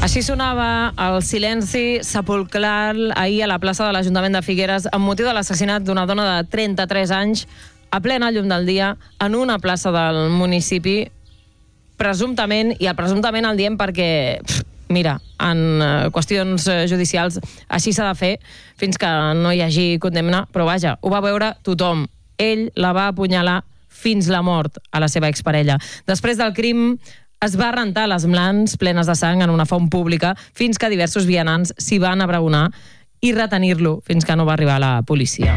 Així sonava el silenci sepulcral ahir a la plaça de l'Ajuntament de Figueres amb motiu de l'assassinat d'una dona de 33 anys a plena llum del dia en una plaça del municipi, presumptament, i el presumptament el diem perquè, mira, en qüestions judicials així s'ha de fer fins que no hi hagi condemna, però vaja, ho va veure tothom. Ell la va apunyalar fins la mort a la seva exparella. Després del crim es va rentar les mans plenes de sang en una font pública fins que diversos vianants s'hi van abraonar i retenir-lo fins que no va arribar la policia.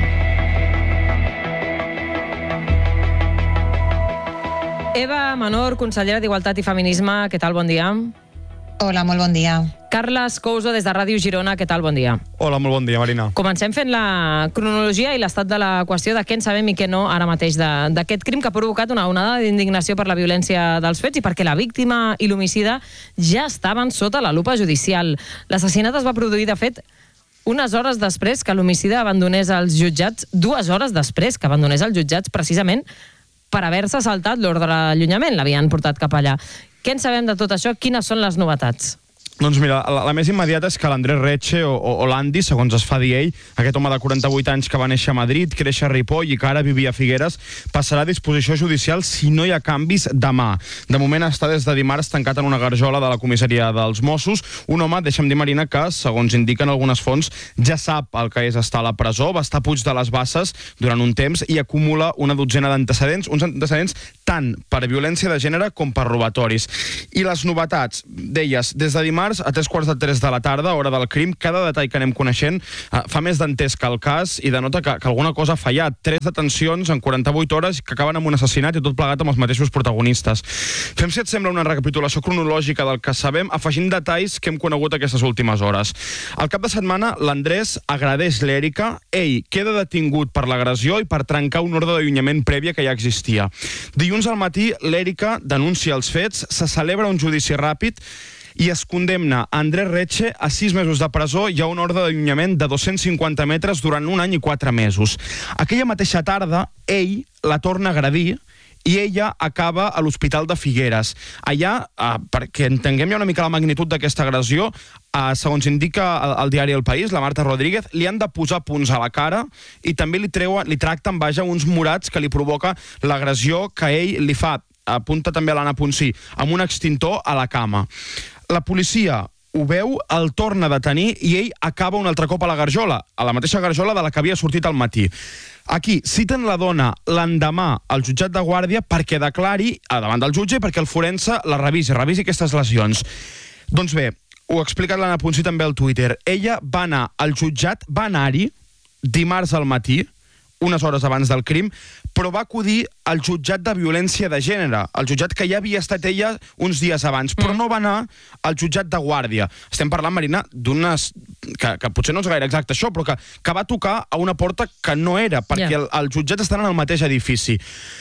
Eva Menor, consellera d'Igualtat i Feminisme, què tal? Bon dia. Hola, molt bon dia. Carles Couso, des de Ràdio Girona, què tal? Bon dia. Hola, molt bon dia, Marina. Comencem fent la cronologia i l'estat de la qüestió de què en sabem i què no ara mateix d'aquest crim que ha provocat una onada d'indignació per la violència dels fets i perquè la víctima i l'homicida ja estaven sota la lupa judicial. L'assassinat es va produir, de fet, unes hores després que l'homicida abandonés els jutjats, 2 hores després que abandonés els jutjats, precisament per haver-se saltat l'ordre d'allunyament. L'havien portat cap allà. Què en sabem de tot això? Quines són les novetats? Doncs mira, la més immediata és que l'Andrés Reche, o l'Andy, segons es fa dir ell, aquest home de 48 anys que va néixer a Madrid, créixer a Ripoll i que ara vivia a Figueres, passarà a disposició judicial si no hi ha canvis demà. De moment està des de dimarts tancat en una garjola de la comissaria dels Mossos. Un home, deixa'm dir, Marina, que, segons indiquen algunes fonts, ja sap el que és estar a la presó, va estar a Puig de les Basses durant un temps i acumula una dotzena d'antecedents, uns antecedents tant per violència de gènere com per robatoris. I les novetats, deies, des de dimarts a 3:45 de la tarda, hora del crim, cada detall que anem coneixent fa més d'entès que el cas i denota que alguna cosa ha fallat. 3 detencions en 48 hores que acaben amb un assassinat i tot plegat amb els mateixos protagonistes. Fem, si et sembla, una recapitulació cronològica del que sabem, afegint detalls que hem conegut aquestes últimes hores. Al cap de setmana, l'Andrés agredeix l'Èrica, ell queda detingut per l'agressió i per trencar un ordre d'allunyament prèvia que ja existia. Dilluns al matí, l'Èrica denuncia els fets, se celebra un judici ràpid i es condemna Andrés Reche a 6 mesos de presó i a un ordre d'allunyament de 250 metres durant 1 any i 4 mesos. Aquella mateixa tarda, ell la torna a agredir i ella acaba a l'Hospital de Figueres. Allà, perquè entenguem ja una mica la magnitud d'aquesta agressió, segons indica el diari El País, la Marta Rodríguez, li han de posar punts a la cara i també li tracten, uns morats que li provoca l'agressió que ell li fa. Apunta també a l'Anna Ponsí, amb un extintor a la cama. La policia ho veu, el torna a detenir i ell acaba un altre cop a la garjola, a la mateixa garjola de la que havia sortit al matí. Aquí citen la dona l'endemà al jutjat de Guàrdia perquè declari davant del jutge i perquè el forense la revisi aquestes lesions. Doncs bé, ho ha explicat l'Anna Ponsí també al Twitter. Ella va anar al jutjat, va anar-hi dimarts al matí, unes hores abans del crim, però va acudir al jutjat de violència de gènere, el jutjat que ja havia estat ella uns dies abans, però no va anar al jutjat de Guàrdia. Estem parlant, Marina, d'unes... que potser no és gaire exacte això, però que va tocar a una porta que no era, perquè el jutjat estan en el mateix edifici.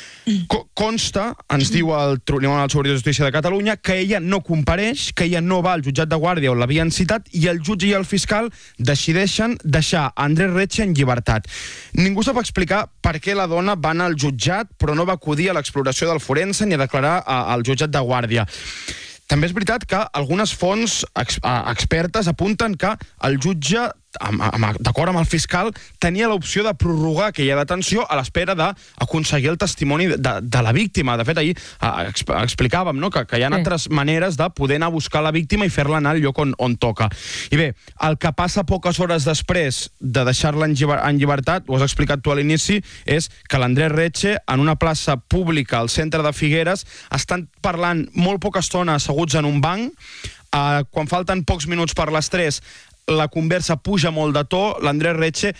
Consta, ens diu el Tribunal Superior de Justícia de Catalunya, que ella no compareix, que ella no va al jutjat de Guàrdia on l'havien citat i el jutge i el fiscal decideixen deixar Andrés Reche en llibertat. Ningú sap explicar per què la dona va anar al jutjat però no va acudir a l'exploració del forense ni a declarar al jutjat de Guàrdia. També és veritat que algunes fonts expertes apunten que el jutge, d'acord amb el fiscal, tenia l'opció de prorrogar aquella detenció a l'espera d'aconseguir el testimoni de la víctima. De fet, ahir explicàvem que hi ha altres maneres de poder anar a buscar la víctima i fer-la anar al lloc on toca. I bé, el que passa poques hores després de deixar-la en llibertat, ho has explicat tu a l'inici, és que l'Andrés Reche, en una plaça pública al centre de Figueres, estan parlant molt poca estona asseguts en un banc. Quan falten pocs minuts per les 3, la conversa puja molt de to, l'Andrés Reche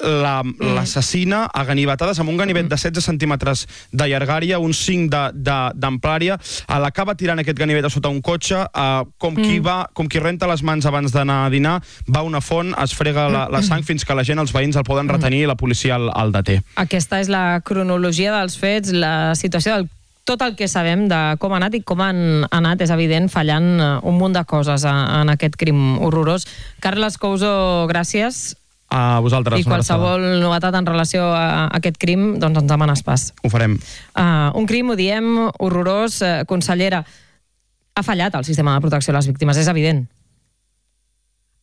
l'assassina a ganivetades amb un ganivet de 16 centímetres de llargària, uns 5 d'amplària, l'acaba tirant aquest ganivet a sota un cotxe, com qui renta les mans abans d'anar a dinar, va a una font, es frega la sang fins que la gent, els veïns, el poden retenir i la policia el deté. Aquesta és la cronologia dels fets, la situació del tot el que sabem de com ha anat i com han anat, és evident, fallant un munt de coses en aquest crim horrorós. Carles Couso, gràcies. A vosaltres. I qualsevol novetat en relació a aquest crim, doncs ens demanes pas. Ho farem. Un crim, ho diem, horrorós. Consellera, ha fallat el sistema de protecció a les víctimes, és evident.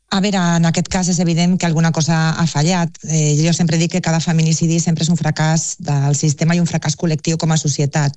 A veure, en aquest cas és evident que alguna cosa ha fallat. Jo sempre dic que cada feminicidi sempre és un fracàs del sistema i un fracàs col·lectiu com a societat.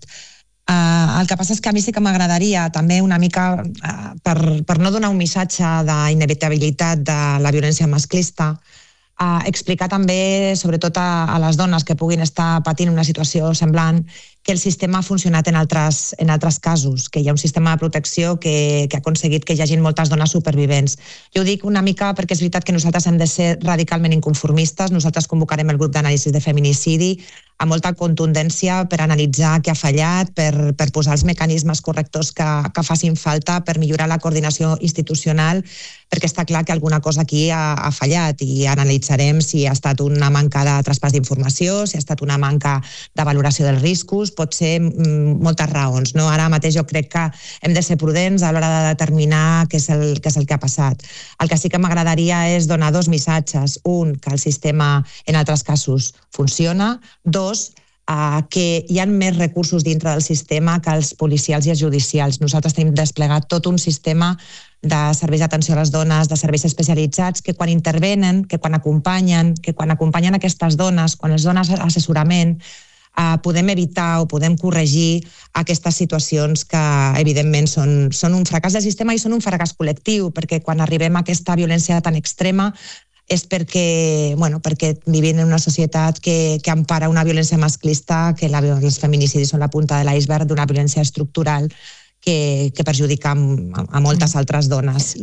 El que passa és que a mi sí que m'agradaria també una mica, per no donar un missatge d'inevitabilitat de la violència masclista, explicar també, sobretot a les dones que puguin estar patint una situació semblant, que el sistema ha funcionat en altres casos, que hi ha un sistema de protecció que ha aconseguit que hi hagi moltes dones supervivents. Jo ho dic una mica perquè és veritat que nosaltres hem de ser radicalment inconformistes. Nosaltres convocarem el grup d'anàlisi de feminicidi amb molta contundència per analitzar què ha fallat, per posar els mecanismes correctors que facin falta, per millorar la coordinació institucional, perquè està clar que alguna cosa aquí ha fallat i analitzarem si ha estat una manca de traspàs d'informació, si ha estat una manca de valoració dels riscos, pot ser moltes raons. Ara mateix jo crec que hem de ser prudents a l'hora de determinar què és el que ha passat. El que sí que m'agradaria és donar dos missatges. Un, que el sistema en altres casos funciona. Dos, que hi ha més recursos dintre del sistema que els policials i els judicials. Nosaltres tenim desplegat tot un sistema de serveis d'atenció a les dones, de serveis especialitzats, que quan intervenen, que quan acompanyen aquestes dones, quan els donen assessorament, podem evitar o podem corregir aquestes situacions que evidentment són un fracàs del sistema i són un fracàs col·lectiu, perquè quan arribem a aquesta violència tan extrema és perquè vivim en una societat que empara una violència masclista, que els feminicidis són la punta de l'iceberg d'una violència estructural que perjudica a moltes altres dones.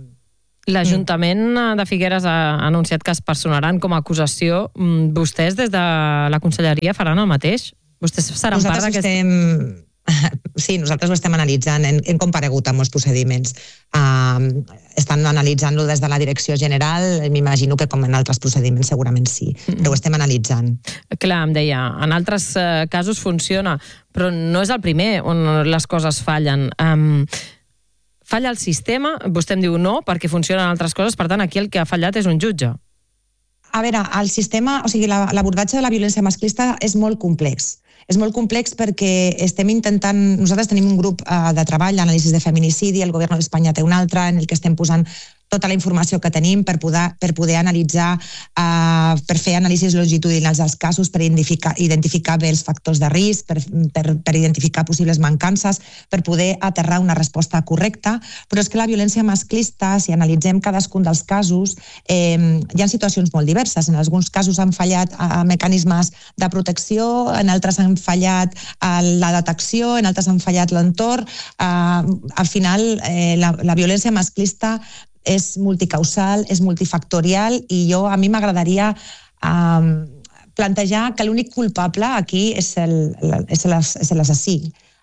L'Ajuntament de Figueres ha anunciat que es personaran com a acusació. Vostès des de la Conselleria faran el mateix? Vostès seran part d'aquest... Sí, nosaltres ho estem analitzant. Hem comparegut amb molts procediments. Estan analitzant-lo des de la Direcció General. M'imagino que com en altres procediments segurament sí, però ho estem analitzant. Clar, em deia, en altres casos funciona, però no és el primer on les coses fallen. Falla el sistema, vostè em diu no, perquè funcionen altres coses, per tant, aquí el que ha fallat és un jutge. A veure, el sistema, o sigui, l'abordatge de la violència masclista és molt complex. És molt complex perquè estem intentant... Nosaltres tenim un grup de treball d'anàlisi de feminicidi, el govern d'Espanya té un altre, en el que estem posant tota la informació que tenim per poder analitzar, per fer anàlisis longitudinals dels casos, per identificar bé els factors de risc, per identificar possibles mancances, per poder aterrar una resposta correcta. Però és que la violència masclista, si analitzem cadascun dels casos, hi ha situacions molt diverses. En alguns casos han fallat mecanismes de protecció, en altres han fallat la detecció, en altres han fallat l'entorn. Al final, la violència masclista és multicausal, és multifactorial i a mi m'agradaria plantejar que l'únic culpable aquí és l'assassí.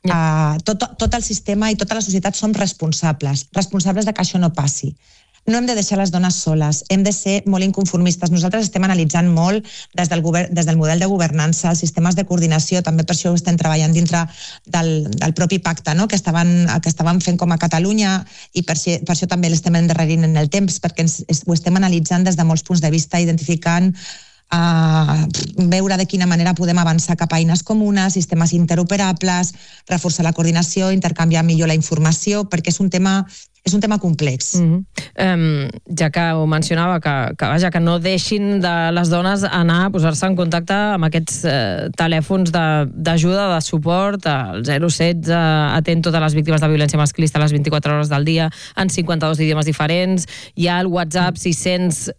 Tot el sistema i tota la societat som responsables de que això no passi. No hem de deixar les dones soles, hem de ser molt inconformistes. Nosaltres estem analitzant molt des del model de governança, els sistemes de coordinació, també per això ho estem treballant dintre del propi pacte que estaven fent com a Catalunya i per això també l'estem endarrerint en el temps, perquè ho estem analitzant des de molts punts de vista, identificant veure de quina manera podem avançar cap a eines comunes, sistemes interoperables, reforçar la coordinació, intercanviar millor la informació, perquè és un tema complex. Ja que ho mencionava, que no deixin de les dones anar a posar-se en contacte amb aquests telèfons d'ajuda, de suport, el 016 atén totes les víctimes de violència masclista a les 24 hores del dia, en 52 idiomes diferents, hi ha el WhatsApp 600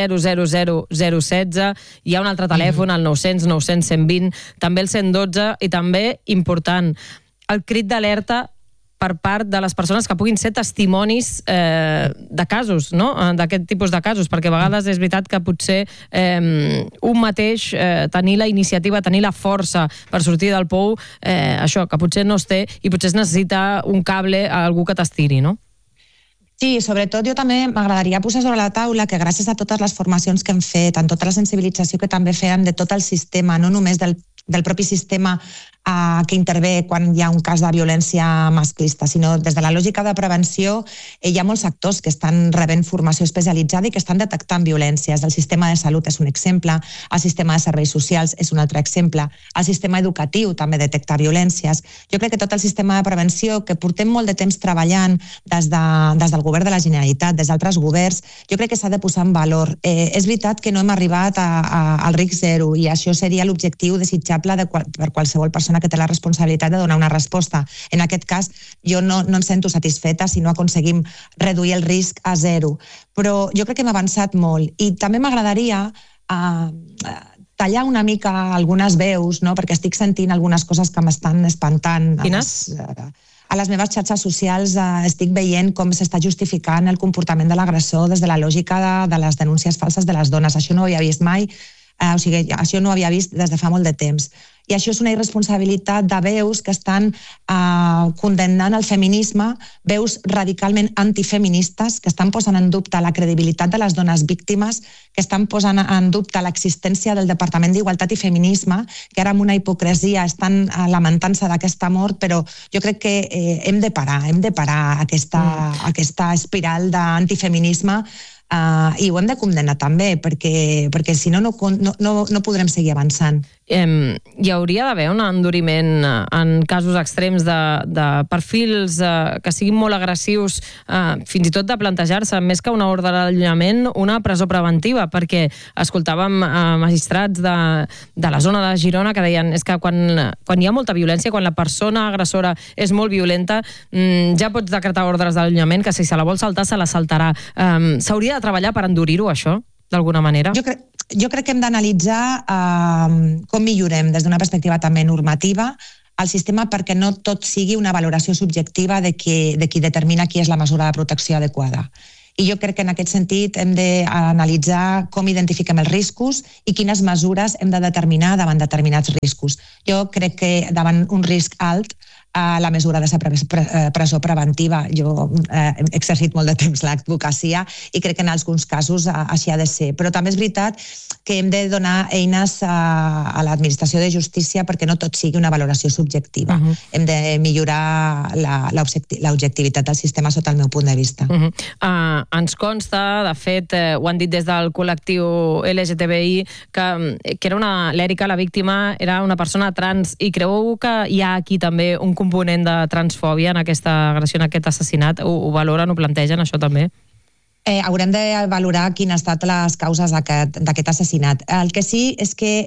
000-016, hi ha un altre telèfon, el 900 900 120, també el 112 i també, important, el crit d'alerta per part de les persones que puguin ser testimonis de casos, d'aquest tipus de casos, perquè a vegades és veritat que potser un mateix tenir la iniciativa, tenir la força per sortir del pou, això, que potser no es té i potser es necessita un cable a algú que t'estiri, no? Sí, sobretot jo també m'agradaria posar sobre la taula que gràcies a totes les formacions que hem fet, en tota la sensibilització que també fem de tot el sistema, no només del propi sistema que intervé quan hi ha un cas de violència masclista, sinó des de la lògica de prevenció hi ha molts actors que estan rebent formació especialitzada i que estan detectant violències. El sistema de salut és un exemple, el sistema de serveis socials és un altre exemple, el sistema educatiu també detecta violències. Jo crec que tot el sistema de prevenció, que portem molt de temps treballant des del govern de la Generalitat, des d'altres governs, jo crec que s'ha de posar en valor. És veritat que no hem arribat al risc zero i això seria l'objectiu desitjable per qualsevol persona que té la responsabilitat de donar una resposta. En aquest cas, jo no em sento satisfeta si no aconseguim reduir el risc a zero. Però jo crec que hem avançat molt i també m'agradaria tallar una mica algunes veus, no? Perquè estic sentint algunes coses que m'estan espantant. Quines? A les meves xarxes socials estic veient com s'està justificant el comportament de l'agressor des de la lògica de les denúncies falses de les dones. Això no ho havia vist mai, això no ho havia vist des de fa molt de temps. I això és una irresponsabilitat de veus que estan condemnant el feminisme, veus radicalment antifeministes, que estan posant en dubte la credibilitat de les dones víctimes, que estan posant en dubte l'existència del Departament d'Igualtat i Feminisme, que ara amb una hipocresia estan lamentant-se d'aquesta mort, però jo crec que hem de parar aquesta espiral d'antifeminisme i ho hem de condemnar també, perquè si no podrem seguir avançant. Hi hauria d'haver un enduriment en casos extrems de perfils que siguin molt agressius, fins i tot de plantejar-se, més que una ordre d'allunyament, una presó preventiva, perquè escoltàvem magistrats de la zona de Girona que deien és que quan hi ha molta violència, quan la persona agressora és molt violenta, ja pots decretar ordres d'allunyament que si se la vol saltar, se la saltarà. S'hauria de treballar per endurir-ho, això, d'alguna manera? Jo crec que hem d'analitzar com millorem des d'una perspectiva també normativa el sistema perquè no tot sigui una valoració subjectiva de qui determina qui és la mesura de protecció adequada. I jo crec que en aquest sentit hem d'analitzar com identifiquem els riscos i quines mesures hem de determinar davant determinats riscos. Jo crec que davant un risc alt la mesura de ser presó preventiva. Jo he exercit molt de temps l'advocacia i crec que en alguns casos així ha de ser. Però també és veritat que hem de donar eines a l'administració de justícia perquè no tot sigui una valoració subjectiva. Hem de millorar l'objectivitat del sistema sota el meu punt de vista. Ens consta, de fet, ho han dit des del col·lectiu LGTBI, que l'Èrica, la víctima, era una persona trans, i creu que hi ha aquí també un component de transfòbia en aquesta agressió, en aquest assassinat? Ho valoren, ho plantegen, això també? Haurem de valorar quines han estat les causes d'aquest assassinat. El que sí és que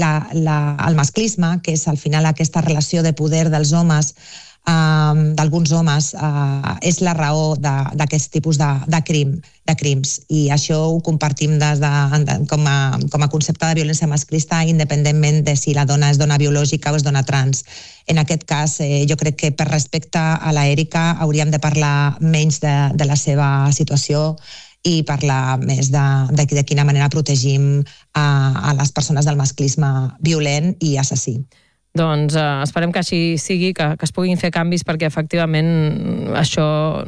el masclisme, que és al final aquesta relació de poder dels homes, d'alguns homes, és la raó d'aquest tipus de crims, i això ho compartim com a concepte de violència masclista independentment de si la dona és dona biològica o és dona trans. En aquest cas, jo crec que per respecte a l'Èrica hauríem de parlar menys de la seva situació i parlar més de quina manera protegim a les persones del masclisme violent i assassí. Doncs esperem que així sigui, que es puguin fer canvis perquè efectivament això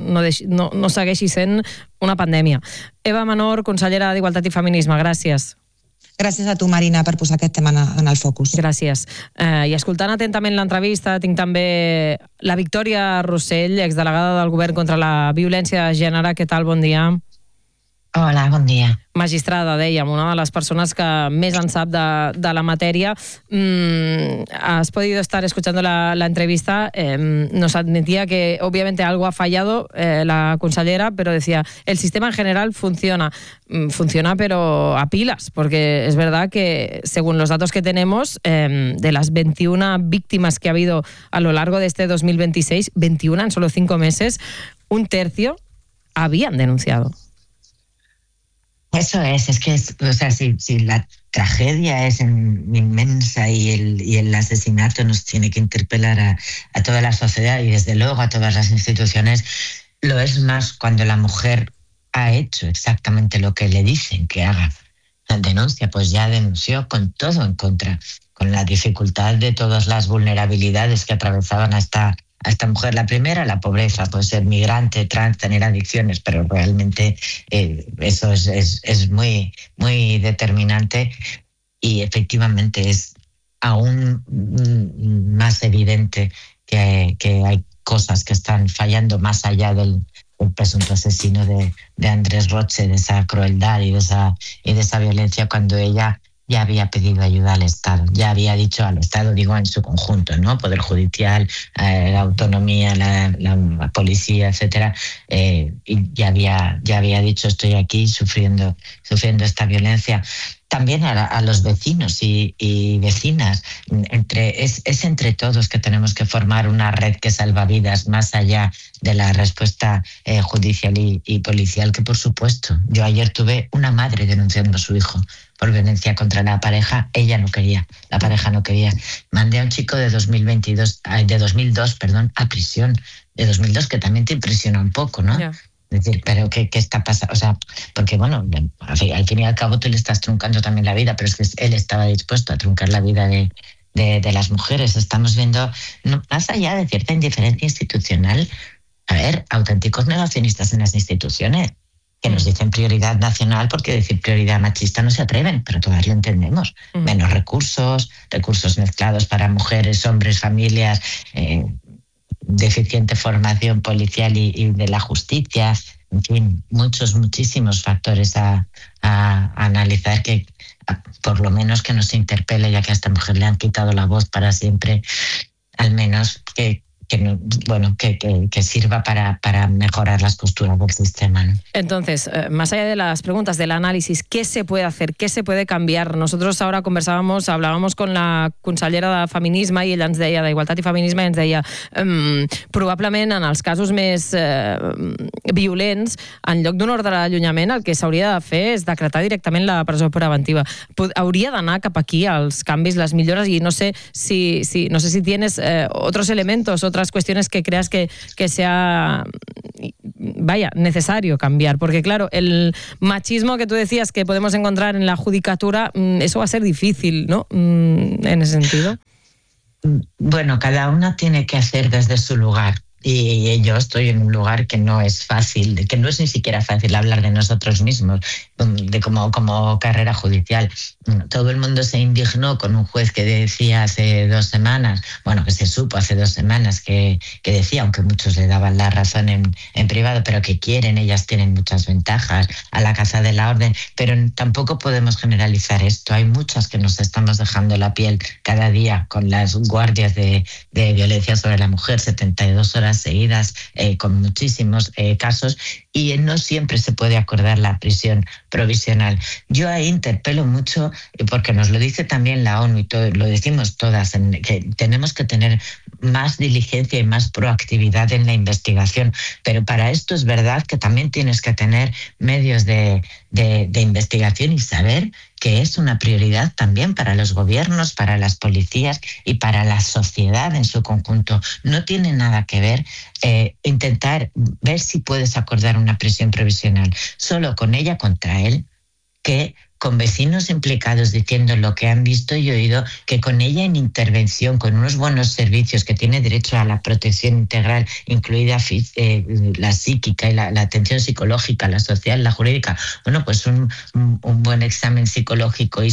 no segueixi sent una pandèmia. Eva Menor, consellera d'Igualtat i Feminisme, gràcies. Gràcies a tu, Marina, per posar aquest tema en el focus. Gràcies. I escoltant atentament l'entrevista, tinc també la Victòria Rossell, exdelegada del Govern contra la Violència de Gènere. Què tal? Bon dia. Hola, bon dia. Magistrada, dèiem, una de les personas que més en sap de la materia. Has podido estar escuchando la entrevista. Nos admitía que obviamente algo ha fallado la consellera, pero decía, el sistema en general funciona pero a pilas, porque es verdad que según los datos que tenemos, de las 21 víctimas que ha habido a lo largo de este 2026, 21 en solo 5 meses, un tercio habían denunciado. Eso es que si la tragedia es inmensa y el asesinato nos tiene que interpelar a toda la sociedad y desde luego a todas las instituciones, lo es más cuando la mujer ha hecho exactamente lo que le dicen que haga. La denuncia, pues ya denunció con todo en contra, con la dificultad de todas las vulnerabilidades que atravesaban a esta mujer. La primera, la pobreza, pues ser migrante, trans, tener adicciones, pero realmente eso es muy, muy determinante y efectivamente es aún más evidente que hay cosas que están fallando más allá del presunto asesino de Andrés Roche, de esa crueldad y de esa violencia, cuando ella ya había pedido ayuda al Estado, ya había dicho al Estado, digo en su conjunto, ¿no? Poder judicial, la autonomía, la policía, etcétera, y ya había dicho estoy aquí sufriendo esta violencia. También a los vecinos y vecinas. Es entre todos que tenemos que formar una red que salva vidas más allá de la respuesta judicial y policial, que por supuesto. Yo ayer tuve una madre denunciando a su hijo por violencia contra la pareja. Ella no quería, la pareja no quería. Mandé a un chico de 2002, a prisión. De 2002, que también te impresiona un poco, ¿no? Yeah. Es decir, pero ¿qué está pasando? O sea, porque bueno, al fin y al cabo tú le estás truncando también la vida, pero es que él estaba dispuesto a truncar la vida de las mujeres. Estamos viendo, más allá de cierta indiferencia institucional, auténticos negacionistas en las instituciones, que nos dicen prioridad nacional, porque decir prioridad machista no se atreven, pero todavía lo entendemos. Menos recursos mezclados para mujeres, hombres, familias, deficiente formación policial y de la justicia, en fin, muchísimos factores a analizar, que por lo menos que nos interpele, ya que a esta mujer le han quitado la voz para siempre, al menos que sirva para mejorar las posturas del sistema, ¿no? Entonces, más allá de las preguntas, del análisis, ¿qué se puede hacer? ¿Qué se puede canviar? Nosotros ahora hablábamos con la consellera de Feminisme i ella ens deia, d'Igualtat i Feminisme, i ens deia probablement en els casos més violents, en lloc d'un ordre d'allunyament, el que s'hauria de fer és decretar directament la presó preventiva. Hauria d'anar cap aquí els canvis, les millores, i no sé si tienes otros elementos, otras cuestiones que creas que sea necesario cambiar, porque claro, el machismo que tú decías que podemos encontrar en la judicatura, eso va a ser difícil, ¿no? En ese sentido. Bueno, cada una tiene que hacer desde su lugar. Y yo estoy en un lugar que no es fácil, que no es ni siquiera fácil hablar de nosotros mismos, de como carrera judicial. Todo el mundo se indignó con un juez que decía hace 2 semanas, que se supo hace 2 semanas, que decía, aunque muchos le daban la razón en privado, pero que ellas tienen muchas ventajas a la casa de la orden, pero tampoco podemos generalizar esto. Hay muchas que nos estamos dejando la piel cada día con las guardias de violencia sobre la mujer, 72 horas seguidas, con muchísimos casos, y no siempre se puede acordar la prisión provisional. Yo ahí interpelo mucho, porque nos lo dice también la ONU y lo decimos todas, que tenemos que tener más diligencia y más proactividad en la investigación, pero para esto es verdad que también tienes que tener medios de investigación y saber que es una prioridad también para los gobiernos, para las policías y para la sociedad en su conjunto. No tiene nada que ver intentar ver si puedes acordar una prisión provisional solo con ella contra él, que con vecinos implicados diciendo lo que han visto y oído, que con ella en intervención, con unos buenos servicios, que tiene derecho a la protección integral, incluida la psíquica y la atención psicológica, la social, la jurídica. Bueno, pues un buen examen psicológico y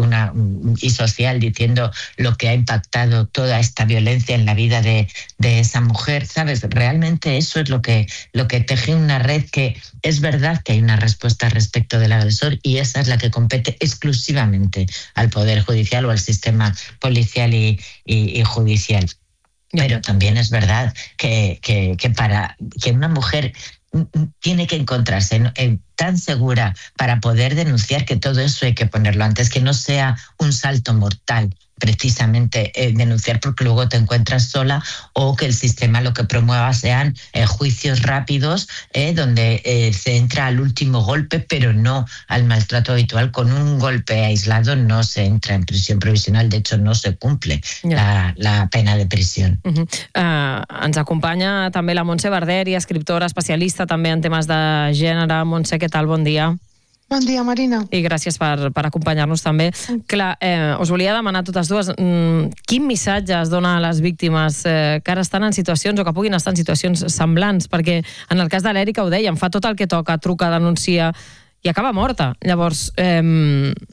social diciendo lo que ha impactado toda esta violencia en la vida de esa mujer, ¿sabes? Realmente eso es lo que teje una red, que es verdad que hay una respuesta respecto del agresor, y esa es la que compete exclusivamente al Poder Judicial o al sistema policial y judicial. Pero también es verdad que una mujer tiene que encontrarse tan segura para poder denunciar, que todo eso hay que ponerlo antes, que no sea un salto mortal precisamente denunciar porque luego te encuentras sola, o que el sistema lo que promueva sean juicios rápidos donde se entra al último golpe, pero no al maltrato habitual. Con un golpe aislado no se entra en prisión provisional, de hecho no se cumple la pena de prisión. Ens acompanya també la Montse Barderi, escriptora especialista també en temes de gènere. Montse, què tal? Bon dia. Bon dia, Marina. I gràcies per acompanyar-nos també. Clar, us volia demanar totes dues, quin missatge es dona a les víctimes que ara estan en situacions, o que puguin estar en situacions semblants? Perquè en el cas de l'Èrica ho dèiem, fa tot el que toca, truca, denuncia i acaba morta. Llavors,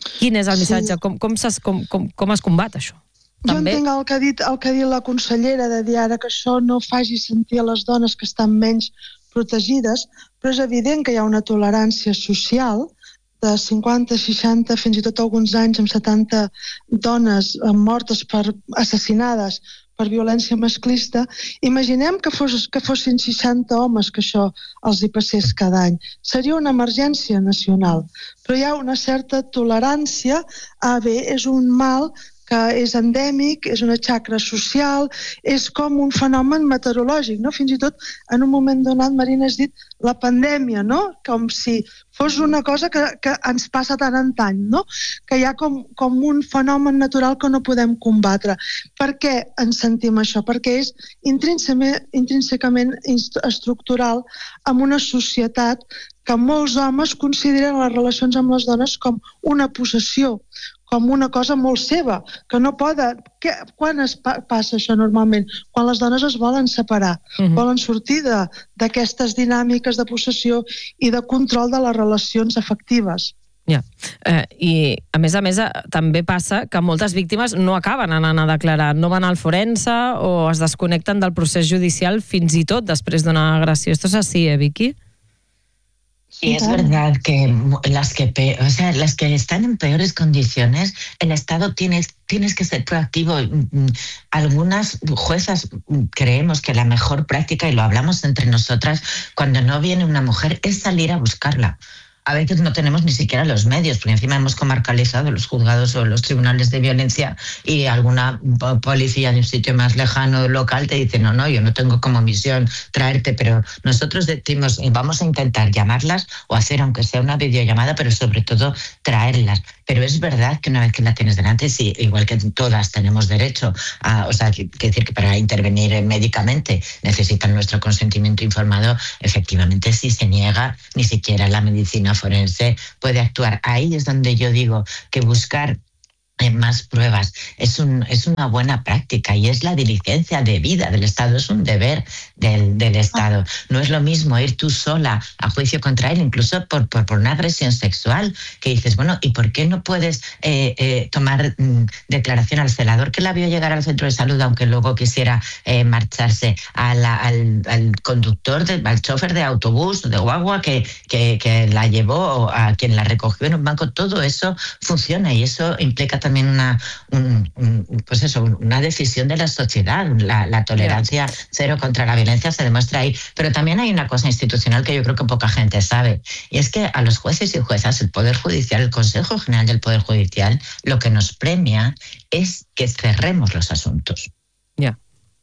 Quin és el missatge? Com es combat això? Jo entenc el que ha dit la consellera, de dir ara que això no faci sentir a les dones que estan menys protegides, però és evident que hi ha una tolerància social de 50, 60, fins i tot alguns anys amb 70 dones mortes assassinades per violència masclista. Imaginem que fossin 60 homes que això els hi passés cada any. Seria una emergència nacional, però hi ha una certa tolerància a és un mal que és endèmic, és una xacra social, és com un fenomen meteorològic, no? Fins i tot en un moment donat, Marina, has dit la pandèmia, no? Com si fos una cosa que ens passa tant en tant, no? Que hi ha com un fenomen natural que no podem combatre. Per què ens sentim això? Perquè és intrínsecament estructural en una societat que molts homes consideren les relacions amb les dones com una possessió, com una cosa molt seva, que no poden... Quan passa això normalment? Quan les dones es volen separar, volen sortir d'aquestes dinàmiques de possessió i de control de les relacions afectives. Ja. I, a més, també passa que moltes víctimes no acaben anant a declarar, no van al forense o es desconnecten del procés judicial fins i tot després d'una agressió. Esto es así, Vicky? Y es verdad que las que están en peores condiciones, el Estado tienes que ser proactivo. Algunas juezas creemos que la mejor práctica, y lo hablamos entre nosotras, cuando no viene una mujer, es salir a buscarla. A veces no tenemos ni siquiera los medios, porque encima hemos comarcalizado los juzgados o los tribunales de violencia y alguna policía de un sitio más lejano, local, te dice, no, yo no tengo como misión traerte, pero nosotros decimos, vamos a intentar llamarlas o hacer, aunque sea una videollamada, pero sobre todo traerlas. Pero es verdad que una vez que la tienes delante, sí, igual que todas tenemos derecho a, quiere decir que para intervenir médicamente necesitan nuestro consentimiento informado, efectivamente si se niega, ni siquiera la medicina forense puede actuar. Ahí es donde yo digo que buscar más pruebas es una buena práctica y es la diligencia debida del Estado, es un deber del Estado. No es lo mismo ir tú sola a juicio contra él, incluso por una agresión sexual, que dices, bueno, ¿y por qué no puedes tomar declaración al celador que la vio llegar al centro de salud, aunque luego quisiera marcharse, al conductor, al chofer de autobús, de guagua que la llevó, o a quien la recogió en un banco? Todo eso funciona y eso implica también una decisión de la sociedad. La tolerancia cero contra la violencia se demuestra ahí. Pero también hay una cosa institucional que yo creo que poca gente sabe, y es que a los jueces y juezas, el Poder Judicial, el Consejo General del Poder Judicial, lo que nos premia es que cerremos los asuntos. Ya.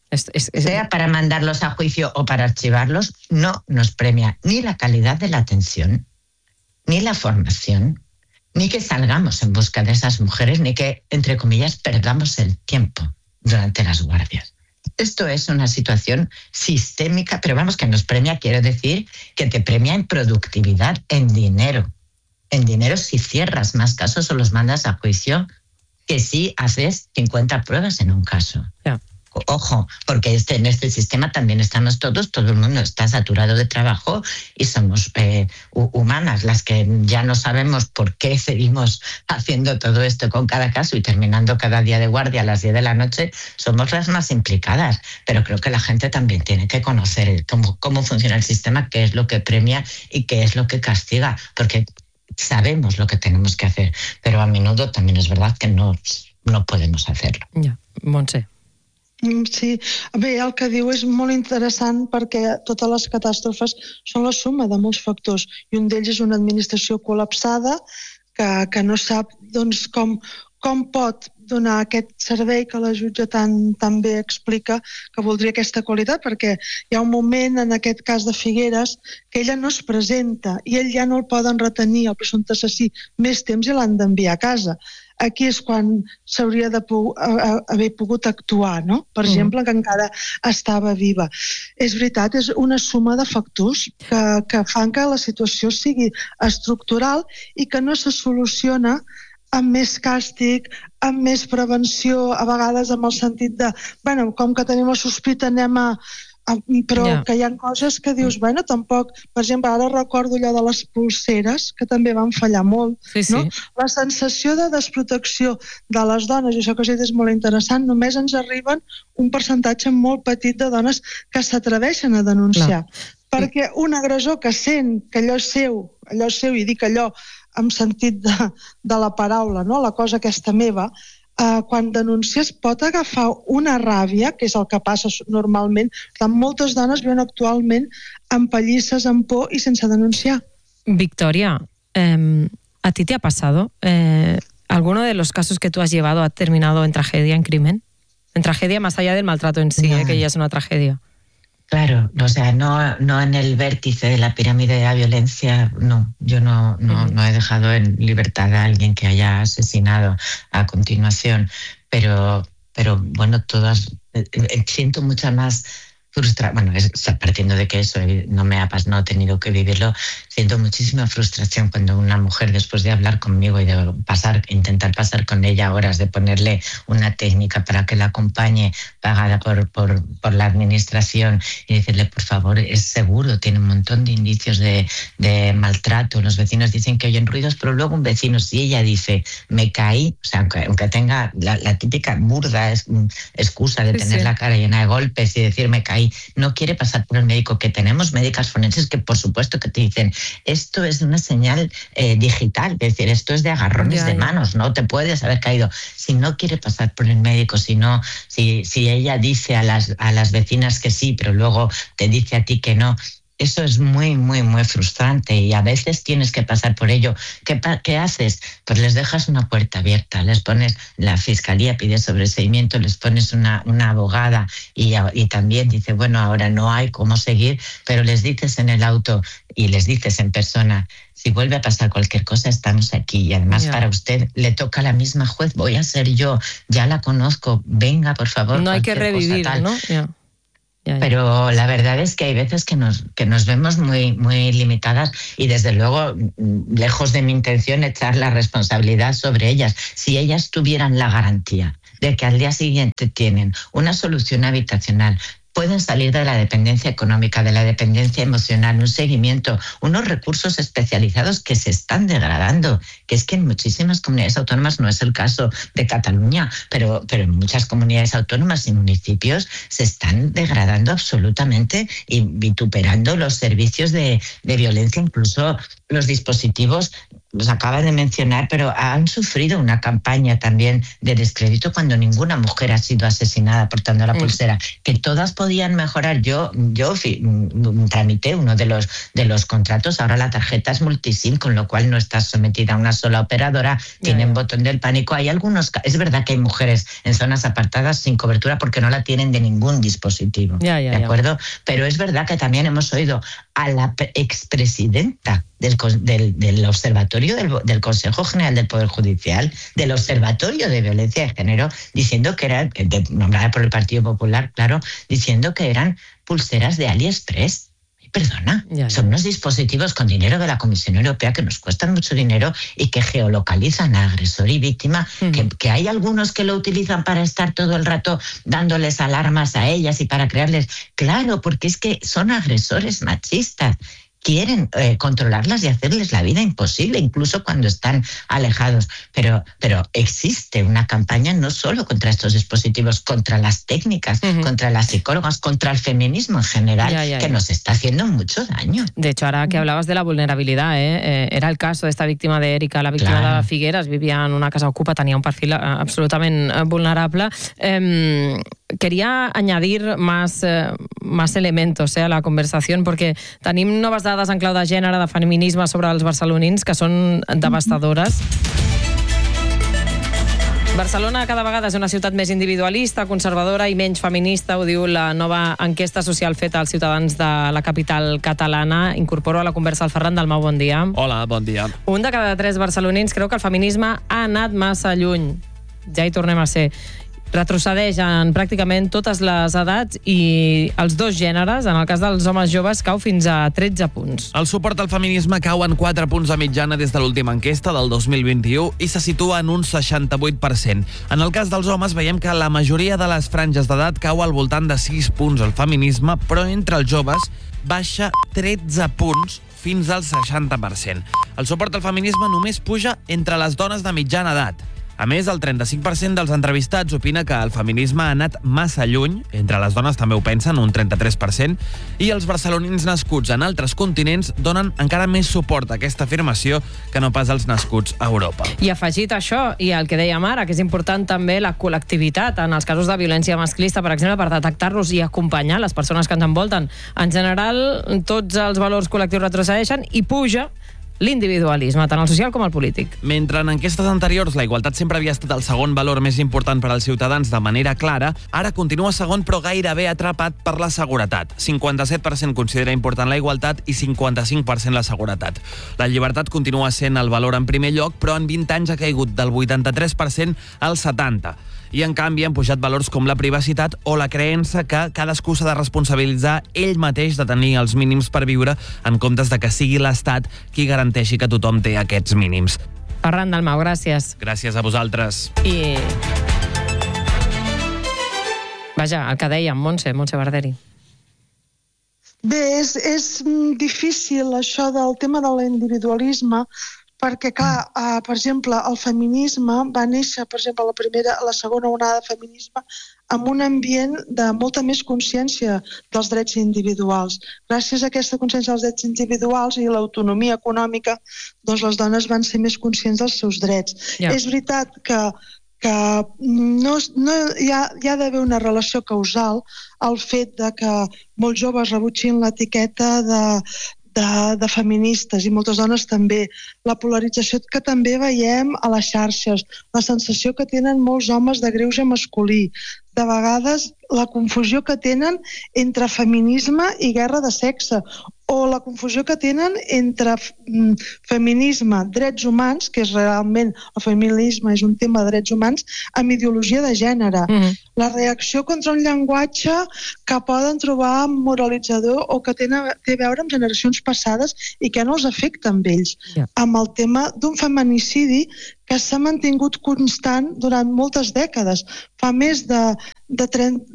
Sea para mandarlos a juicio o para archivarlos, no nos premia ni la calidad de la atención, ni la formación, ni que salgamos en busca de esas mujeres, ni que, entre comillas, perdamos el tiempo durante las guardias. Esto es una situación sistémica, pero vamos, que nos premia, quiero decir, que te premia en productividad, en dinero. En dinero si cierras más casos o los mandas a juicio, que si haces 50 pruebas en un caso. Yeah. Ojo, porque en este sistema también estamos todos, todo el mundo está saturado de trabajo y somos humanas las que ya no sabemos por qué seguimos haciendo todo esto con cada caso y terminando cada día de guardia a las 10 de la noche, somos las más implicadas. Pero creo que la gente también tiene que conocer cómo funciona el sistema, qué es lo que premia y qué es lo que castiga, porque sabemos lo que tenemos que hacer, pero a menudo también es verdad que no podemos hacerlo. Ja, Montse. Sí, bé, el que diu és molt interessant perquè totes les catàstrofes són la suma de molts factors i un d'ells és una administració col·lapsada que no sap doncs, com pot donar aquest servei que la jutge tan bé explica, que voldria aquesta qualitat, perquè hi ha un moment, en aquest cas de Figueres, que ella no es presenta i ell ja no el poden retenir, el presumpte assassí, més temps i l'han d'enviar a casa. Aquí és quan s'hauria d'haver pogut actuar, no? Per exemple, que encara estava viva. És veritat, és una suma de factors que fan que la situació sigui estructural i que no se soluciona amb més càstig, amb més prevenció, a vegades amb el sentit de, com que tenim la sospita anem a però que hi ha coses que dius, bueno, tampoc... Per exemple, ara recordo allò de les pulseres, que també van fallar molt. No? La sensació de desprotecció de les dones, i això que has dit és molt interessant, només ens arriben un percentatge molt petit de dones que s'atreveixen a denunciar. Perquè un agressor que sent que allò és seu, i dic allò en sentit de la paraula, no? La cosa aquesta meva, quan denuncies pot agafar una ràbia, que és el que passa normalment. Moltes dones viuen actualment amb pallisses, amb por i sense denunciar. Victoria, ¿a ti te ha pasado? ¿Alguno de los casos que tú has llevado ha terminado en tragedia, en crimen? En tragedia más allá del maltrato en sí, que ya es una tragedia. Claro, o sea, no en el vértice de la pirámide de la violencia, no. Yo no he dejado en libertad a alguien que haya asesinado a continuación, pero bueno, todas, siento mucha más frustración. Bueno, partiendo de que eso no he tenido que vivirlo, siento muchísima frustración cuando una mujer, después de hablar conmigo y de intentar pasar con ella horas, de ponerle una técnica para que la acompañe, pagada por la administración, y decirle, por favor, es seguro, tiene un montón de indicios de maltrato. Los vecinos dicen que oyen ruidos, pero luego un vecino, si ella dice, me caí, o sea, aunque tenga la típica burda excusa de tener la cara llena de golpes y decir, me caí, no quiere pasar por el médico, que tenemos médicas forenses que por supuesto que te dicen, esto es una señal digital, es decir, esto es de agarrones de manos, no te puedes haber caído. Si no quiere pasar por el médico, si ella dice a las vecinas que sí, pero luego te dice a ti que no, eso es muy, muy, muy frustrante, y a veces tienes que pasar por ello. ¿Qué haces? Pues les dejas una puerta abierta, les pones, la fiscalía pide sobreseimiento, les pones una abogada y también dice, bueno, ahora no hay cómo seguir, pero les dices en el auto y les dices en persona, si vuelve a pasar cualquier cosa, estamos aquí, y además para usted le toca a la misma juez, voy a ser yo, ya la conozco, venga, por favor. No hay que revivir, ¿no? Pero la verdad es que hay veces que nos vemos muy, muy limitadas, y desde luego, lejos de mi intención echar la responsabilidad sobre ellas, si ellas tuvieran la garantía de que al día siguiente tienen una solución habitacional, pueden salir de la dependencia económica, de la dependencia emocional, un seguimiento, unos recursos especializados que se están degradando, que es que en muchísimas comunidades autónomas, no es el caso de Cataluña, pero en muchas comunidades autónomas y municipios se están degradando absolutamente y vituperando los servicios de violencia, incluso los dispositivos. Los acaba de mencionar, pero han sufrido una campaña también de descrédito cuando ninguna mujer ha sido asesinada portando la pulsera, que todas podían mejorar. Yo tramité uno de los contratos, ahora la tarjeta es multisim, con lo cual no está sometida a una sola operadora, tienen botón del pánico. Hay algunos, es verdad que hay mujeres en zonas apartadas sin cobertura porque no la tienen de ningún dispositivo, ¿de acuerdo? Pero es verdad que también hemos oído a la expresidenta del Observatorio del Consejo General del Poder Judicial, del Observatorio de Violencia de Género, diciendo que eran, nombrada por el Partido Popular, claro, diciendo que eran pulseras de AliExpress. Perdona, son unos dispositivos con dinero de la Comisión Europea que nos cuestan mucho dinero y que geolocalizan a agresor y víctima, que hay algunos que lo utilizan para estar todo el rato dándoles alarmas a ellas y para crearles... Claro, porque es que son agresores machistas. Quieren controlarlas y hacerles la vida imposible, incluso cuando están alejados. Pero existe una campaña no solo contra estos dispositivos, contra las técnicas, contra las psicólogas, contra el feminismo en general, que nos está haciendo mucho daño. De hecho, ahora que hablabas de la vulnerabilidad, era el caso de esta víctima de Erika, la víctima de Figueres, vivia en una casa ocupa, tenia un perfil absolutament vulnerable. Quería añadir más elementos a la conversación, porque tenim noves dades en clau de gènere, de feminisme sobre els barcelonins, que són devastadores. Barcelona cada vegada és una ciutat més individualista, conservadora i menys feminista, ho diu la nova enquesta social feta als ciutadans de la capital catalana. Incorporo a la conversa el Ferran Dalmau, bon dia. Hola, bon dia. Un de cada 3 barcelonins creu que el feminisme ha anat massa lluny. Ja hi tornem a ser. retrocedeix en pràcticament totes les edats i els dos gèneres, en el cas dels homes joves, cau fins a 13 punts. El suport al feminisme cau en 4 punts de mitjana des de l'última enquesta del 2021 i se situa en un 68%. En el cas dels homes veiem que la majoria de les franges d'edat cau al voltant de 6 punts al feminisme, però entre els joves baixa 13 punts fins al 60%. El suport al feminisme només puja entre les dones de mitjana edat. A més, el 35% dels entrevistats opina que el feminisme ha anat massa lluny, entre les dones també ho pensen, un 33%, i els barcelonins nascuts en altres continents donen encara més suport a aquesta afirmació que no pas els nascuts a Europa. I afegit això, i el que dèiem ara, que és important també la col·lectivitat en els casos de violència masclista, per exemple, per detectar-los i acompanyar les persones que ens envolten. En general, tots els valors col·lectius retrocedeixen i puja l'individualisme, tant el social com el polític. Mentre en enquestes anteriors la igualtat sempre havia estat el segon valor més important per als ciutadans de manera clara, ara continua segon però gairebé atrapat per la seguretat. 57% considera important la igualtat i 55% la seguretat. La llibertat continua sent el valor en primer lloc, però en 20 anys ha caigut del 83% al 70%. I en canvi han pujat valors com la privacitat o la creença que cadascú s'ha de responsabilitzar ell mateix de tenir els mínims per viure en comptes de que sigui l'Estat qui garanteixi que tothom té aquests mínims. Ferran Dalmau, gràcies. Gràcies a vosaltres. I... Vaja, el que dèiem, Montse Barderi. Bé, és difícil això del tema de l'individualisme, perquè, clar, per exemple, el feminisme va néixer, per exemple, la segona onada de feminisme amb un ambient de molta més consciència dels drets individuals. Gràcies a aquesta consciència dels drets individuals i l'autonomia econòmica, doncs les dones van ser més conscients dels seus drets. Ja. És veritat que no hi ha d'haver una relació causal al fet de que molts joves rebutgin l'etiqueta de feministes i moltes dones també. La polarització que també veiem a les xarxes, la sensació que tenen molts homes de greuge masculí, de vegades la confusió que tenen entre feminisme i guerra de sexe, o la confusió que tenen entre feminisme, drets humans, que és realment el feminisme és un tema de drets humans, amb ideologia de gènere. La reacció contra un llenguatge que poden trobar moralitzador o que té a veure amb generacions passades i que no els afecta amb ells. Amb el tema d'un feminicidi que s'ha mantingut constant durant moltes dècades. Fa més de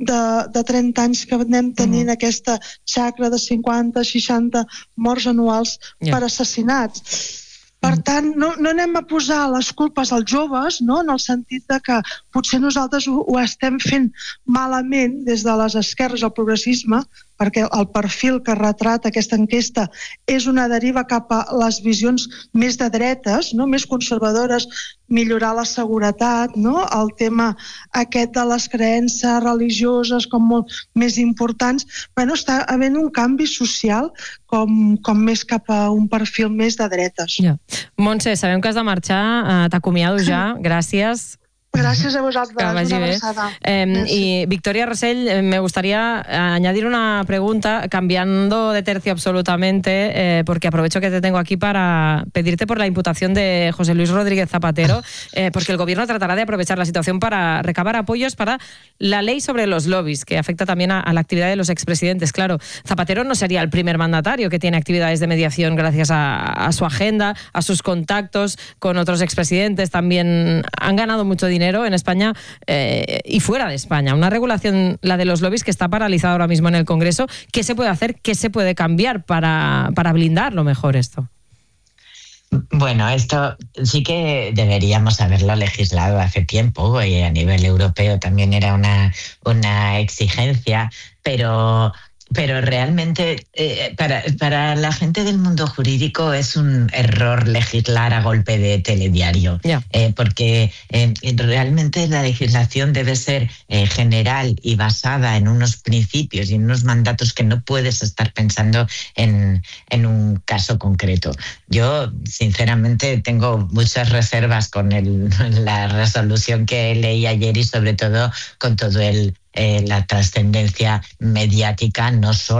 30 anys que anem tenint aquesta xacra de 50-60 morts anuals per assassinats. Per tant, no anem a posar les culpes als joves, no? En el sentit de que potser nosaltres ho estem fent malament des de les esquerres al progressisme, perquè el perfil que retrata aquesta enquesta és una deriva cap a les visions més de dretes, no? Més conservadores, millorar la seguretat, no? El tema aquest de les creences religioses com molt més importants. Bueno, està havent un canvi social com més cap a un perfil més de dretes. Ja. Montse, sabem que has de marxar, t'acomiado ja, gràcies. Gracias a vosotros. Que vagi bé. Y Victoria Rosell, me gustaría añadir una pregunta, cambiando de tercio absolutamente, porque aprovecho que te tengo aquí para pedirte por la imputación de José Luis Rodríguez Zapatero, porque el gobierno tratará de aprovechar la situación para recabar apoyos para la ley sobre los lobbies, que afecta también a la actividad de los expresidentes. Claro, Zapatero no sería el primer mandatario que tiene actividades de mediación gracias a su agenda, a sus contactos con otros expresidentes. También han ganado mucho dinero en España y fuera de España. Una regulación, la de los lobbies, que está paralizada ahora mismo en el Congreso. ¿Qué se puede hacer? ¿Qué se puede cambiar para blindarlo mejor esto? Bueno, esto sí que deberíamos haberlo legislado hace tiempo y a nivel europeo también era una exigencia, pero realmente para la gente del mundo jurídico es un error legislar a golpe de telediario, porque realmente la legislación debe ser general y basada en unos principios y en unos mandatos que no puedes estar pensando en un caso concreto. Yo, sinceramente, tengo muchas reservas con la resolución que leí ayer y sobre todo con todo la trascendencia mediática, no solo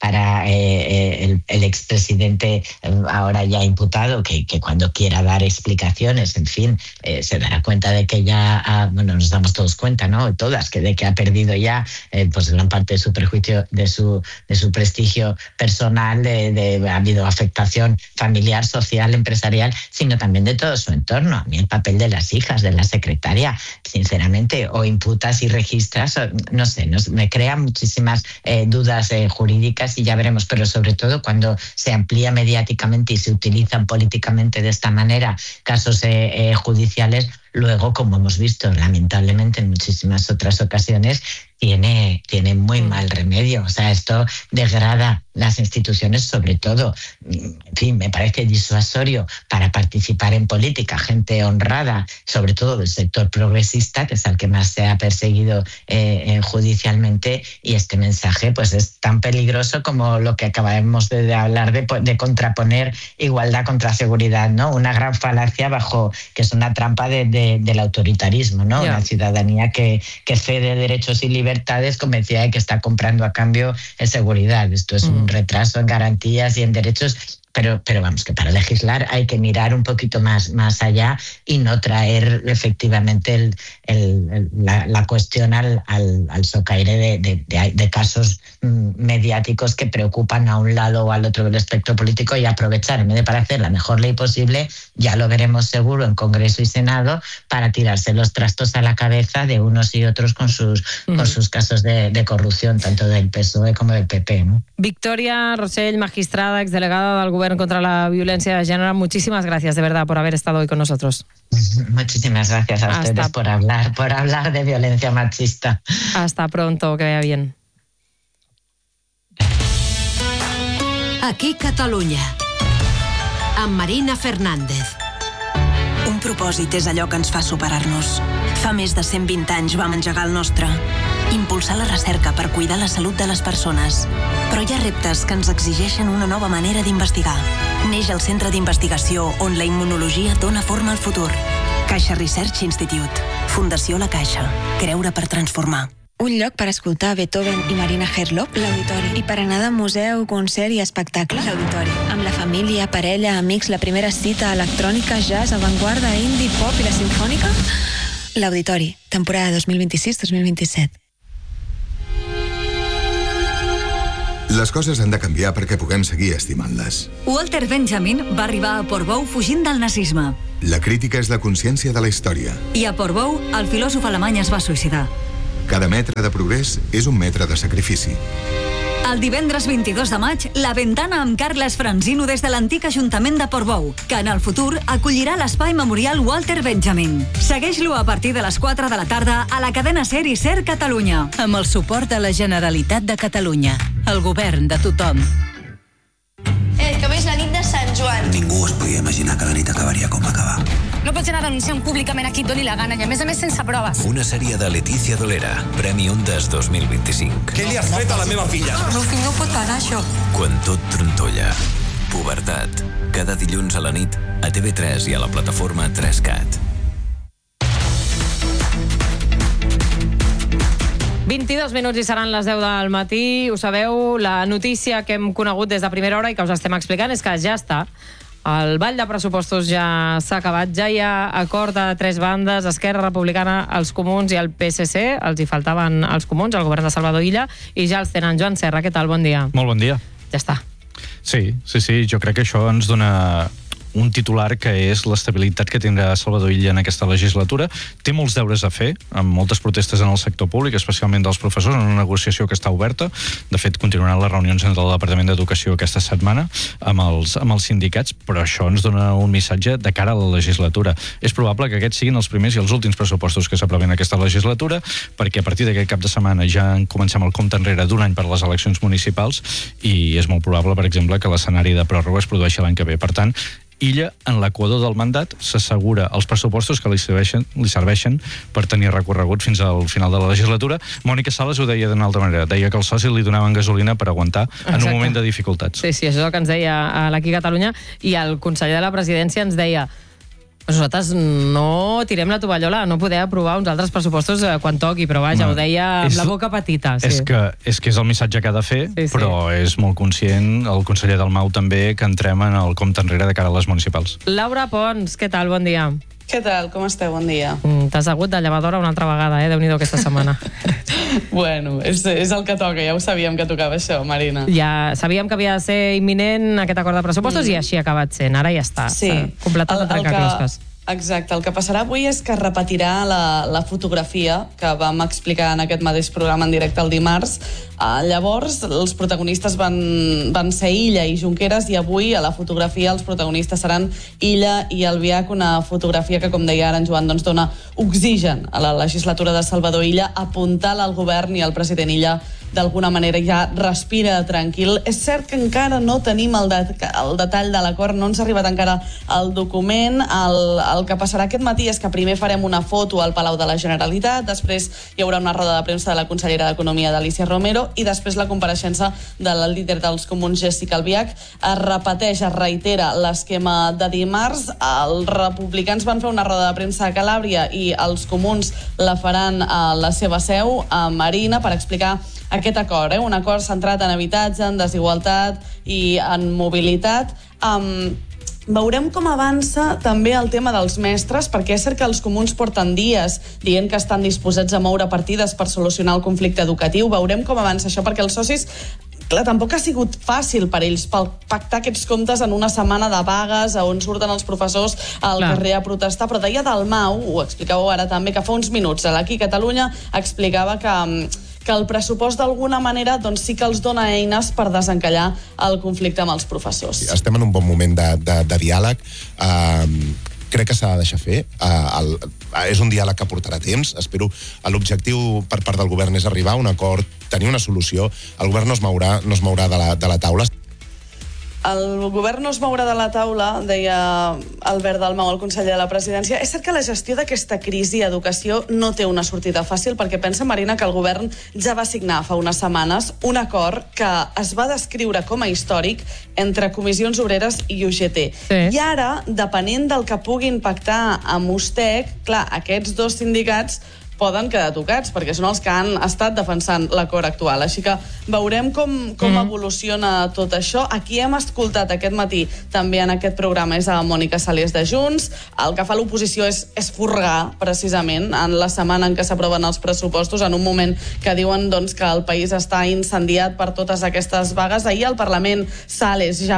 para el expresidente ahora ya imputado, que cuando quiera dar explicaciones, en fin, se dará cuenta de que ya, nos damos todos cuenta, ¿no? Todas, de que ha perdido ya pues gran parte de su prejuicio, de su prestigio personal, ha habido afectación familiar, social, empresarial, sino también de todo su entorno. A mí el papel de las hijas, de la secretaria, sinceramente, o imputas y registras, no sé, me crea muchísimas dudas jurídicas y ya veremos, pero sobre todo cuando se amplía mediáticamente y se utilizan políticamente de esta manera casos judiciales, luego, como hemos visto lamentablemente en muchísimas otras ocasiones, tiene muy mal remedio. O sea, esto degrada las instituciones, sobre todo. En fin, me parece disuasorio para participar en política, gente honrada, sobre todo del sector progresista, que es al que más se ha perseguido judicialmente, y este mensaje pues es tan peligroso como lo que acabamos de hablar de contraponer igualdad contra seguridad, ¿no? Una gran falacia que es una trampa del autoritarismo, ¿no? Una ciudadanía que cede derechos y libertades convencida de que está comprando a cambio seguridad. Esto es un retraso en garantías y en derechos. Pero vamos, que para legislar hay que mirar un poquito más allá y no traer efectivamente la cuestión al socaire de casos mediáticos que preocupan a un lado o al otro del espectro político, y aprovechar, en vez de para hacer la mejor ley posible, ya lo veremos seguro en Congreso y Senado, para tirarse los trastos a la cabeza de unos y otros con sus casos de corrupción, tanto del PSOE como del PP, ¿no? Victoria Rosell, magistrada, exdelegada del Gobierno contra la Violencia de Género, muchísimas gracias de verdad por haber estado hoy con nosotros. Muchísimas gracias a ustedes por hablar de violencia machista. Hasta pronto, que vaya bien. Aquí Catalunya, amb Marina Fernández. Un propòsit és allò que ens fa superar-nos. Fa més de 120 anys vam engegar el nostre. Impulsar la recerca per cuidar la salut de les persones. Però hi ha reptes que ens exigeixen una nova manera d'investigar. Neix el Centre d'Investigació on la immunologia dona forma al futur. Caixa Research Institute. Fundació La Caixa. Creure per transformar. Un lloc per escoltar Beethoven i Marina Herlop, l'Auditori. I per anar de museu, concert i espectacle, l'Auditori. Amb la família, parella, amics, la primera cita, electrònica, jazz, avantguarda, indie, pop i la sinfònica, l'Auditori, temporada 2026-2027. Les coses han de canviar perquè puguem seguir estimant-les. Walter Benjamin va arribar a Portbou fugint del nazisme. La crítica és la consciència de la història. I a Portbou, el filòsof alemany es va suïcidar. Cada metre de progrés és un metre de sacrifici. El divendres 22 de maig, La Ventana amb Carles Franzino des de l'antic Ajuntament de Portbou, que en el futur acollirà l'espai memorial Walter Benjamin. Segueix-lo a partir de les 4 de la tarda a la cadena SER i SER Catalunya. Amb el suport de la Generalitat de Catalunya, el govern de tothom. Que avui és la nit de Sant Joan. Ningú es podia imaginar que la nit acabaria com va acabar. No pots anar denunciant públicament a qui et doni la gana i a més sense proves. Una sèrie de Letícia Dolera, Premi Ondas 2025. Què li has fet a la meva filla? No pot parar això. Quan tot trontolla. Pubertat. Cada dilluns a la nit a TV3 i a la plataforma 3CAT. 22 minuts i seran les 10 del matí. Ho sabeu, la notícia que hem conegut des de primera hora i que us estem explicant és que ja està. El ball de pressupostos ja s'ha acabat, ja hi ha acord de 3 bandes, Esquerra Republicana, els Comuns i el PSC, els hi faltaven els Comuns, el govern de Salvador Illa, i ja els tenen. Joan Serra, què tal? Bon dia. Molt bon dia. Ja està. Sí, jo crec que això ens dona un titular que és l'estabilitat que tindrà Salvador Illa en aquesta legislatura. Té molts deures a fer, amb moltes protestes en el sector públic, especialment dels professors, en una negociació que està oberta. De fet, continuaran les reunions entre el Departament d'Educació aquesta setmana amb els sindicats, però això ens dona un missatge de cara a la legislatura. És probable que aquests siguin els primers i els últims pressupostos que s'aprovin aquesta legislatura, perquè a partir d'aquest cap de setmana ja comencem el compte enrere d'un any per les eleccions municipals i és molt probable, per exemple, que l'escenari de pròrroga es produeixi l'any que ve. Per tant, Illa, en l'equador del mandat, s'assegura els pressupostos que li serveixen per tenir recorregut fins al final de la legislatura. Mònica Sales ho deia d'una altra manera. Deia que els socis li donaven gasolina per aguantar en un moment de dificultats. Sí, això és el que ens deia l'Aquí Catalunya. I el conseller de la Presidència ens deia Nosaltres no tirem la tovallola, no poder aprovar uns altres pressupostos quan toqui, però vaja, ho deia amb la boca petita. És que és el missatge que ha de fer, però és molt conscient, el conseller Dalmau també, que entrem en el compte enrere de cara a les municipals. Laura Pons, què tal? Bon dia. Què tal? Com esteu? Bon dia. T'has hagut de llevadora una altra vegada, Déu-n'hi-do aquesta setmana. Bueno, és el que toca, ja ho sabíem que tocava això, Marina. Ja sabíem que havia de ser imminent aquest acord de pressupostos i així ha acabat sent. Ara ja està. Sí. Completat de trencaclosques. Exacte, el que passarà avui és que repetirà la fotografia que vam explicar en aquest mateix programa en directe el dimarts. Llavors, els protagonistes van ser Illa i Junqueras, i avui a la fotografia els protagonistes seran Illa i Albiach, una fotografia que, com deia ara en Joan, doncs dona oxigen a la legislatura de Salvador Illa, apuntal al govern, i el president Illa d'alguna manera ja respira tranquil. És cert que encara no tenim el detall de l'acord, no ens ha arribat encara el document. El que passarà aquest matí és que primer farem una foto al Palau de la Generalitat, després hi haurà una roda de premsa de la consellera d'Economia, d'Alícia Romero, i després la compareixença de la líder dels comuns, Jéssica Albiach. Es repeteix, es reitera l'esquema de dimarts. Els republicans van fer una roda de premsa a Calàbria i els comuns la faran a la seva seu, a Marina, per explicar aquest acord, un acord centrat en habitatge, en desigualtat i en mobilitat. Veurem com avança també el tema dels mestres, perquè és cert que els comuns porten dies dient que estan disposats a moure partides per solucionar el conflicte educatiu. Veurem com avança això, perquè els socis, clar, tampoc ha sigut fàcil per ells pactar aquests comptes en una setmana de vagues on surten els professors al carrer a protestar, però deia Dalmau, ho explicàveu ara també, que fa uns minuts aquí a Catalunya explicava que el pressupost d'alguna manera doncs sí que els dona eines per desencallar el conflicte amb els professors. Estem en un bon moment de diàleg. Crec que s'ha de deixar fer. És un diàleg que portarà temps. Espero l'objectiu per part del govern és arribar a un acord, tenir una solució. El govern no es mourà de la taula. El govern no es mourà de la taula, deia Albert Dalmau, el conseller de la presidència. És cert que la gestió d'aquesta crisi a educació no té una sortida fàcil, perquè pensa, Marina, que el govern ja va signar fa unes setmanes un acord que es va descriure com a històric entre Comissions Obreres i UGT. Sí. I ara, depenent del que puguin pactar amb USTEC, clar, aquests dos sindicats poden quedar tocats, perquè són els que han estat defensant l'acord actual. Així que veurem com evoluciona tot això. Aquí hem escoltat aquest matí, també en aquest programa, és a Mònica Saliés de Junts. El que fa l'oposició és furgar, precisament, en la setmana en què s'aproven els pressupostos, en un moment que diuen doncs, que el país està incendiat per totes aquestes vagues. Ahir al Parlament, Sales ja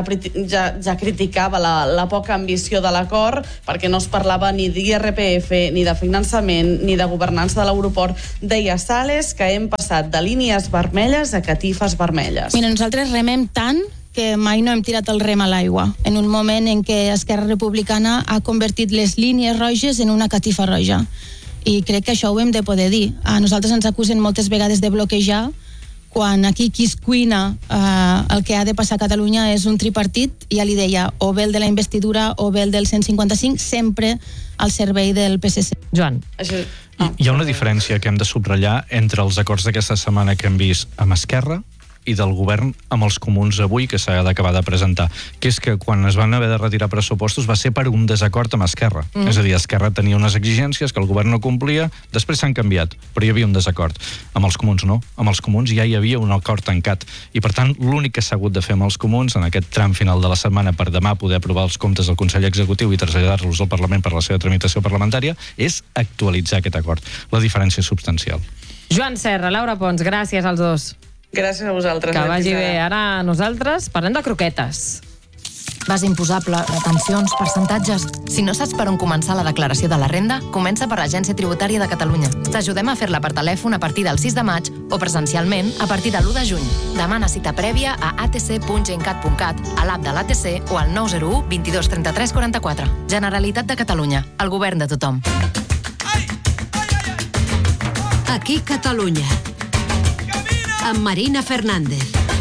criticava la poca ambició de l'acord, perquè no es parlava ni d'IRPF, ni de finançament, ni de governança de l'aeroport. Deia Sales que hem passat de línies vermelles a catifes vermelles. Mira, nosaltres remem tant que mai no hem tirat el rem a l'aigua, en un moment en què Esquerra Republicana ha convertit les línies roges en una catifa roja. I crec que això ho hem de poder dir. A nosaltres ens acusen moltes vegades de bloquejar, quan aquí qui es cuina el que ha de passar a Catalunya és un tripartit, ja li deia, o bé el de la investidura o bé el del 155, sempre al servei del PSC. Joan. Hi ha una diferència que hem de subratllar entre els acords d'aquesta setmana que hem vist amb Esquerra i del govern amb els comuns avui, que s'ha d'acabar de presentar, que és que quan es van haver de retirar pressupostos va ser per un desacord amb Esquerra. És a dir, Esquerra tenia unes exigències que el govern no complia, després s'han canviat, però hi havia un desacord. Amb els comuns no. Amb els comuns ja hi havia un acord tancat. I per tant, l'únic que s'ha hagut de fer amb els comuns en aquest tram final de la setmana per demà poder aprovar els comptes del Consell Executiu i traslladar-los al Parlament per la seva tramitació parlamentària és actualitzar aquest acord. La diferència és substancial. Joan Serra, Laura Pons, gràcies als dos. Gràcies a vosaltres. Que vagi bé. Ara nosaltres parlem de croquetes. Base imposable, retencions, percentatges... Si no saps per on començar la declaració de la renda, comença per l'Agència Tributària de Catalunya. T'ajudem a fer-la per telèfon a partir del 6 de maig o presencialment a partir de l'1 de juny. Demana cita prèvia a atc.gencat.cat, a l'app de l'ATC o al 901 22 33 44. Generalitat de Catalunya, el govern de tothom. Aquí Catalunya. Amb Marina Fernández.